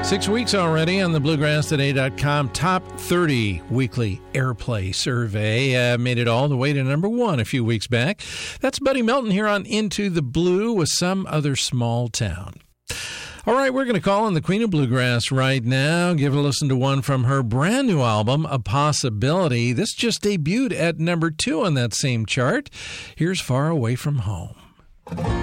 6 weeks already on the BluegrassToday.com Top 30 Weekly Airplay Survey. Made it all the way to number 1 a few weeks back. That's Buddy Melton here on Into the Blue with Some Other Small Town. All right, we're going to call on the Queen of Bluegrass right now. Give a listen to one from her brand new album, A Possibility. This just debuted at number 2 on that same chart. Here's Far Away from Home.